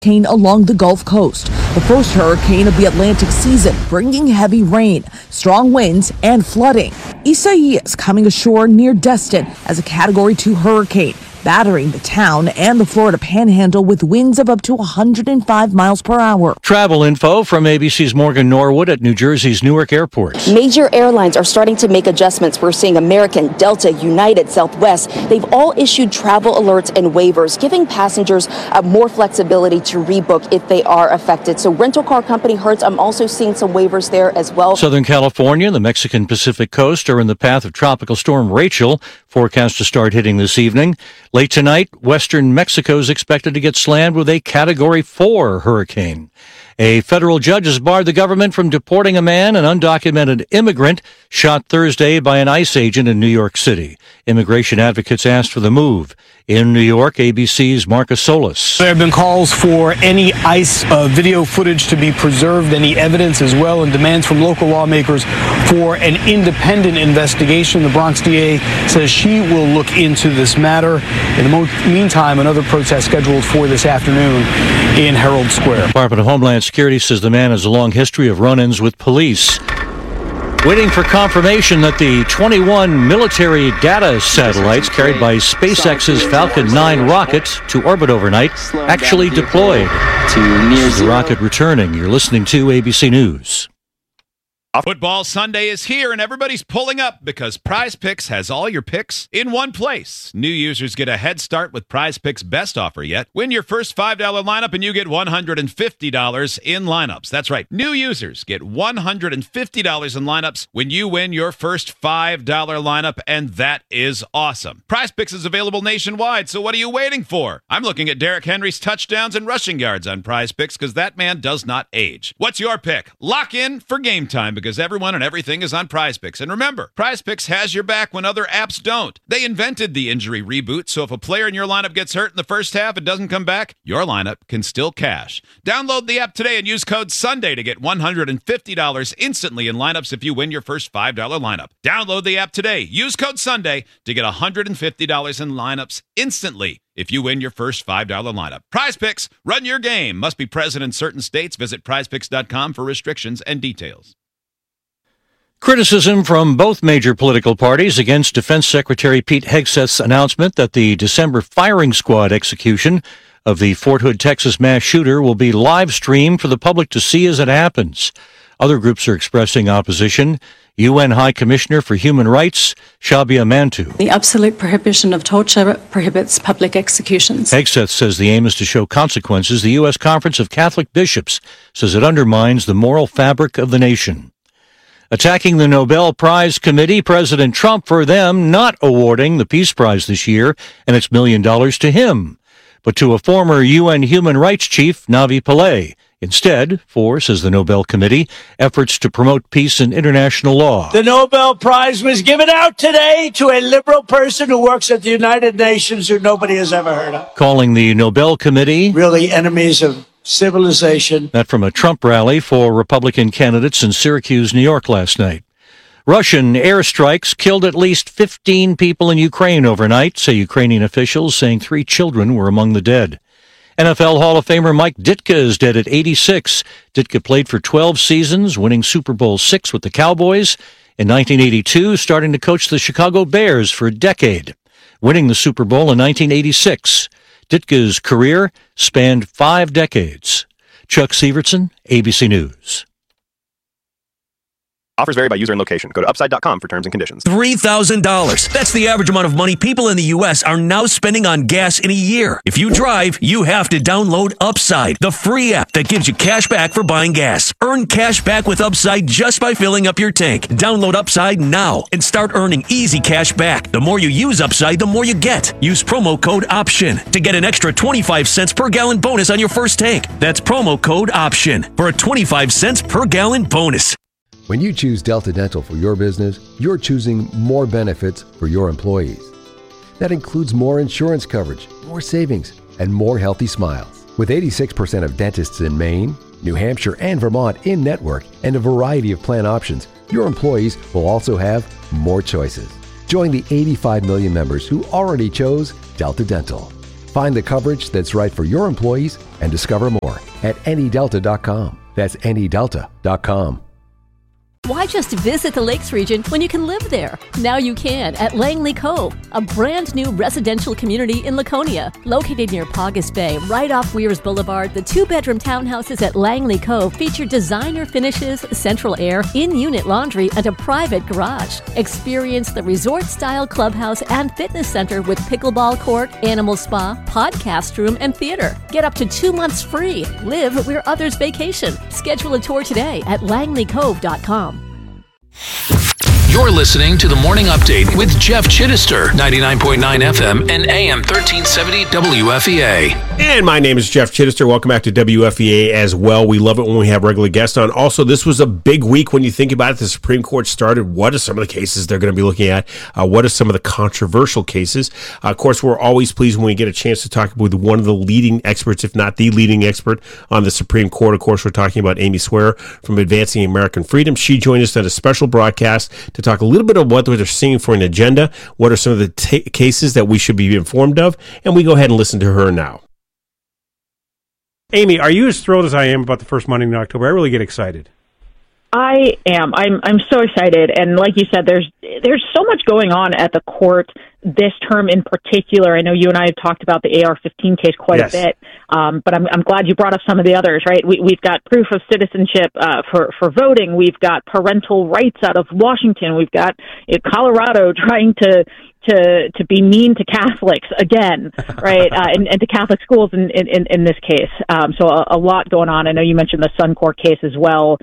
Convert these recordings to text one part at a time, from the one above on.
along the Gulf Coast, the first hurricane of the Atlantic season, bringing heavy rain, strong winds, and flooding. Isaias coming ashore near Destin as a Category 2 hurricane, battering the town and the Florida Panhandle with winds of up to 105 miles per hour. Travel info from ABC's Morgan Norwood at New Jersey's Newark Airport. Major airlines are starting to make adjustments. We're seeing American, Delta, United, Southwest. They've all issued travel alerts and waivers, giving passengers more flexibility to rebook if they are affected. So rental car company Hertz, I'm also seeing some waivers there as well. Southern California and the Mexican Pacific coast are in the path of Tropical Storm Rachel, forecast to start hitting this evening. Late tonight, western Mexico is expected to get slammed with a Category 4 hurricane. A federal judge has barred the government from deporting a man, an undocumented immigrant, shot Thursday by an ICE agent in New York City. Immigration advocates asked for the move. In New York, ABC's Marcus Solis. There have been calls for any ICE video footage to be preserved, any evidence as well, and demands from local lawmakers for an independent investigation. The Bronx DA says she will look into this matter. In the meantime, another protest scheduled for this afternoon in Herald Square. Department of Homeland Security says the man has a long history of run-ins with police. Waiting for confirmation that the 21 military data satellites carried by SpaceX's Falcon 9 rocket to orbit overnight actually deployed. The rocket returning. You're listening to ABC News. Football Sunday is here, and everybody's pulling up because Prize Picks has all your picks in one place. New users get a head start with Prize Picks' best offer yet. Win your first $5 lineup, and you get $150 in lineups. That's right. New users get $150 in lineups when you win your first $5 lineup, and that is awesome. Prize Picks is available nationwide, so what are you waiting for? I'm looking at Derrick Henry's touchdowns and rushing yards on Prize Picks because that man does not age. What's your pick? Lock in for game time, because everyone and everything is on Prize Picks. And remember, Prize Picks has your back when other apps don't. They invented the injury reboot, so if a player in your lineup gets hurt in the first half and doesn't come back, your lineup can still cash. Download the app today and use code SUNDAY to get $150 instantly in lineups if you win your first $5 lineup. Download the app today. Use code SUNDAY to get $150 in lineups instantly if you win your first $5 lineup. Prize Picks, run your game. Must be present in certain states. Visit prizepicks.com for restrictions and details. Criticism from both major political parties against Defense Secretary Pete Hegseth's announcement that the December firing squad execution of the Fort Hood, Texas mass shooter will be live streamed for the public to see as it happens. Other groups are expressing opposition. UN High Commissioner for Human Rights, Shabia Mantu. The absolute prohibition of torture prohibits public executions. Hegseth says the aim is to show consequences. The U.S. Conference of Catholic Bishops says it undermines the moral fabric of the nation. Attacking the Nobel Prize Committee, President Trump for them not awarding the Peace Prize this year and its $1 million to him, but to a former UN human rights chief, Navi Pillay. Instead, for, says the Nobel Committee, efforts to promote peace and international law. The Nobel Prize was given out today to a liberal person who works at the United Nations who nobody has ever heard of. Calling the Nobel Committee really enemies of civilization. That from a Trump rally for Republican candidates in Syracuse, New York last night. Russian airstrikes killed at least 15 people in Ukraine overnight, say Ukrainian officials, saying 3 children were among the dead. NFL Hall of Famer Mike Ditka is dead at 86. Ditka played for 12 seasons, winning Super Bowl VI with the Cowboys. In 1982, starting to coach the Chicago Bears for a decade, winning the Super Bowl in 1986. Ditka's career spanned 5 decades. Chuck Severson, ABC News. Offers vary by user and location. Go to Upside.com for terms and conditions. $3,000. That's the average amount of money people in the U.S. are now spending on gas in a year. If you drive, you have to download Upside, the free app that gives you cash back for buying gas. Earn cash back with Upside just by filling up your tank. Download Upside now and start earning easy cash back. The more you use Upside, the more you get. Use promo code OPTION to get an extra 25 cents per gallon bonus on your first tank. That's promo code OPTION for a 25 cents per gallon bonus. When you choose Delta Dental for your business, you're choosing more benefits for your employees. That includes more insurance coverage, more savings, and more healthy smiles. With 86% of dentists in Maine, New Hampshire, and Vermont in network and a variety of plan options, your employees will also have more choices. Join the 85 million members who already chose Delta Dental. Find the coverage that's right for your employees and discover more at anydelta.com. That's anydelta.com. Why just visit the Lakes region when you can live there? Now you can at Langley Cove, a brand new residential community in Laconia. Located near Paugus Bay, right off Weirs Boulevard, the 2-bedroom townhouses at Langley Cove feature designer finishes, central air, in-unit laundry, and a private garage. Experience the resort-style clubhouse and fitness center with pickleball court, animal spa, podcast room, and theater. Get up to 2 months free. Live where others vacation. Schedule a tour today at langleycove.com. You're listening to the Morning Update with Jeff Chittister, 99.9 FM and AM 1370 WFEA. And my name is Jeff Chittister. Welcome back to WFEA as well. We love it when we have regular guests on. Also, this was a big week when you think about it. The Supreme Court started. What are some of the cases they're going to be looking at? What are some of the controversial cases? Of course, we're always pleased when we get a chance to talk with one of the leading experts, if not the leading expert on the Supreme Court. Of course, we're talking about Amy Swearer from Advancing American Freedom. She joined us at a special broadcast to talk a little bit of what they're seeing for an agenda, what are some of the cases that we should be informed of, and we go ahead and listen to her now. Amy, are you as thrilled as I am about the first Monday in October? I really get excited. I am. I'm so excited, and like you said, there's so much going on at the court this term in particular. I know you and I have talked about the AR-15 case quite a bit, but I'm glad you brought up some of the others. Right, we've got proof of citizenship for voting. We've got parental rights out of Washington. We've got Colorado trying to be mean to Catholics again, right, and to Catholic schools in this case. So a lot going on. I know you mentioned the Suncor case as well,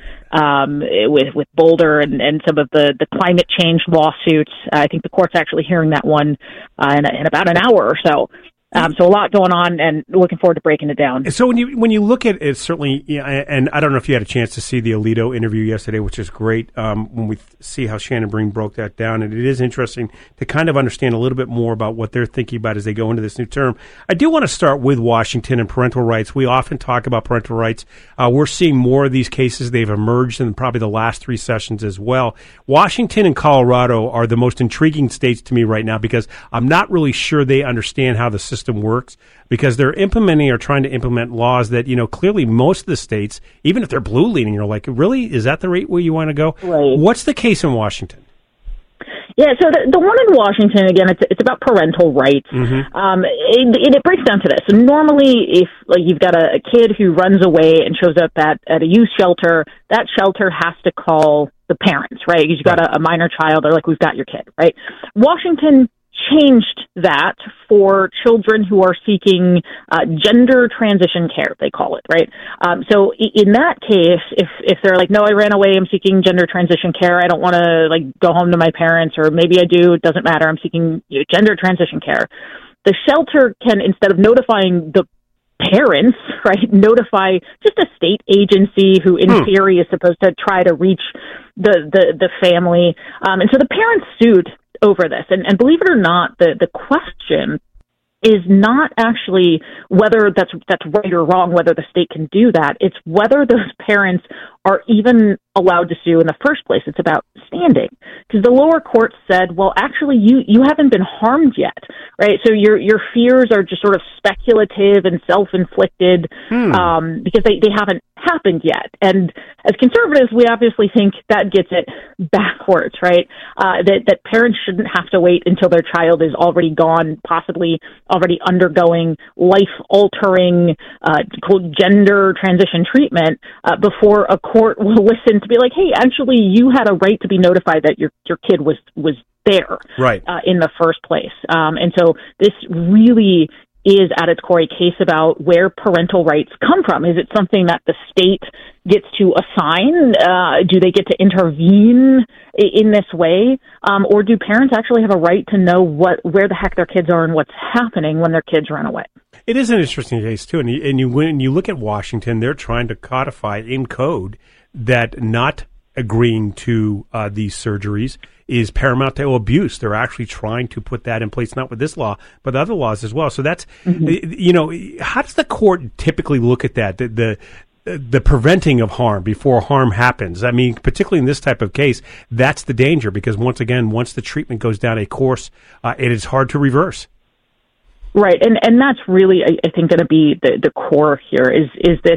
with Boulder and some of the climate change lawsuits. I think the court's actually hearing that one in about an hour or so. So a lot going on, and looking forward to breaking it down. So when you look at it, certainly, and I don't know if you had a chance to see the Alito interview yesterday, which is great, when we see how Shannon Breen broke that down, and it is interesting to kind of understand a little bit more about what they're thinking about as they go into this new term. I do want to start with Washington and parental rights. We often talk about parental rights. We're seeing more of these cases. They've emerged in probably the last 3 sessions as well. Washington and Colorado are the most intriguing states to me right now, because I'm not really sure they understand how the system works, because they're implementing or trying to implement laws that, clearly most of the states, even if they're blue leaning, you're like, really? Is that the rate where you want to go? Right. What's the case in Washington? Yeah, so the one in Washington, again, it's about parental rights. Mm-hmm. It breaks down to this. So normally, if you've got a kid who runs away and shows up at a youth shelter, that shelter has to call the parents, right? You've got a minor child, they're like, we've got your kid, right? Washington changed that for children who are seeking gender transition care, they call it, right? So in that case, if they're like, no, I ran away, I'm seeking gender transition care, I don't want to go home to my parents, or maybe I do, it doesn't matter, I'm seeking gender transition care, the shelter can, instead of notifying the parents, right, notify just a state agency who in theory is supposed to try to reach the family. And so the parents sued over this. And believe it or not, the question is not actually whether that's right or wrong, whether the state can do that. It's whether those parents are even allowed to sue in the first place. It's about standing. Because the lower court said, well, actually, you haven't been harmed yet, right? So your fears are just sort of speculative and self-inflicted because they haven't happened yet. And as conservatives, we obviously think that gets it backwards, right? That parents shouldn't have to wait until their child is already gone, possibly already undergoing life-altering gender transition treatment before a court will listen to be like, hey, actually, you had a right to be notified that your kid was there right. In the first place. And so this really is at its core a case about where parental rights come from. Is it something that the state gets to assign? Do they get to intervene in this way? Or do parents actually have a right to know where the heck their kids are and what's happening when their kids run away? It is an interesting case, too. And when you look at Washington, they're trying to codify in code that not agreeing to these surgeries is paramount to abuse. They're actually trying to put that in place, not with this law, but other laws as well. So that's, how does the court typically look at that? The preventing of harm before harm happens. I mean, particularly in this type of case, that's the danger, because once again, once the treatment goes down a course, it is hard to reverse. Right, and that's really, I think, going to be the core here is this